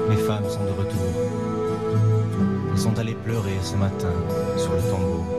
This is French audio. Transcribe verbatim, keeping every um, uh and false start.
Mes femmes sont de retour. Elles sont allées pleurer ce matin sur le tombeau.